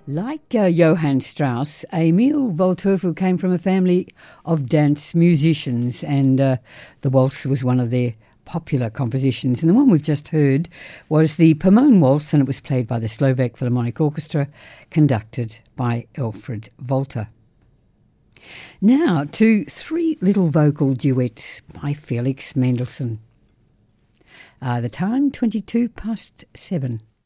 Like Johann Strauss, Emil Waldteufel came from a family of dance musicians, and the waltz was one of their popular compositions. And the one we've just heard was the Pomone Waltz, and it was played by the Slovak Philharmonic Orchestra, conducted by Alfred Walter. Now to Three Little Vocal Duets by Felix Mendelssohn. The time, 7:22.